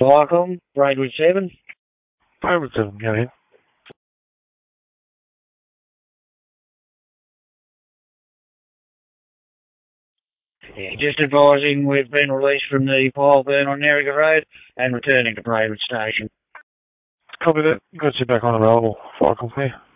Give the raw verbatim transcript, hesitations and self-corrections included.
Viacom, Braidwood seven. Braidwood seven, go ahead. Yeah, just advising we've been released from the pile burn on Nerriga Road and returning to Braidwood Station. Copy that. Got you back on available. Viacom here.